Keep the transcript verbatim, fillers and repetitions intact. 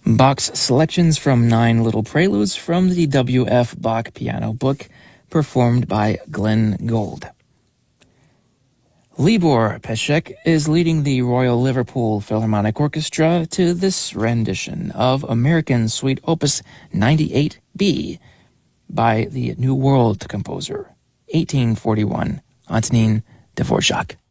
Bach's selections from Nine Little Preludes from the W F Bach Piano Book, performed by Glenn Gould. Libor Pesek is leading the Royal Liverpool Philharmonic Orchestra to this rendition of American Suite Opus ninety-eight B by the New World composer, eighteen forty-one, Antonin Dvorak.